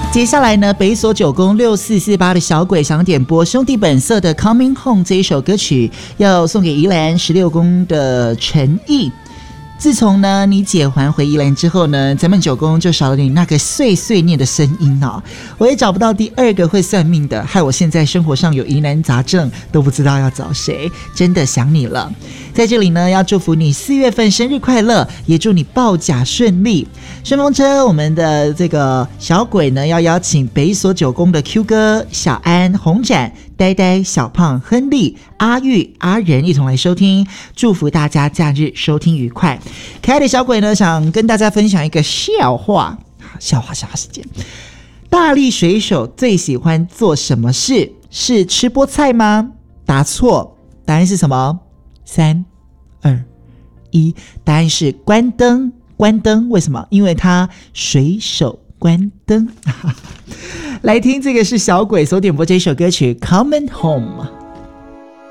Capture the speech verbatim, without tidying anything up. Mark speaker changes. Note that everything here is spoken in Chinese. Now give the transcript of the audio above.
Speaker 1: 接下来呢，北所九宫六四四八的小鬼想点播兄弟本色的 Coming Home 这一首歌曲，要送给宜兰十六宫的陈毅。自从呢你姐还回宜兰之后呢，咱们九宫就少了你那个碎碎念的声音哦。我也找不到第二个会算命的，害我现在生活上有疑难杂症，都不知道要找谁，真的想你了。在这里呢，要祝福你四月份生日快乐，也祝你报甲顺利。顺风车，我们的这个小鬼呢，要邀请北所九宫的 Q 哥、小安、红展、呆呆、小胖、亨利、阿玉、阿仁一同来收听，祝福大家假日收听愉快。可爱的小鬼呢，想跟大家分享一个笑话，笑话笑话时间。大力水手最喜欢做什么事？是吃菠菜吗？答错，答案是什么？三二一，答案是关灯。关灯，为什么？因为他水手关灯。来听这个是小鬼所点播这首歌曲《Coming Home》。